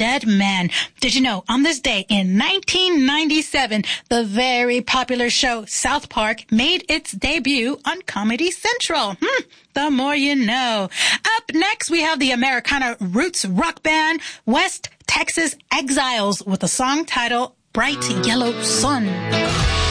Dead Man. Did you know on this day in 1997, the very popular show South Park made its debut on Comedy Central? The more you know. Up next, we have the Americana roots rock band West Texas Exiles with a song titled Bright Yellow Sun.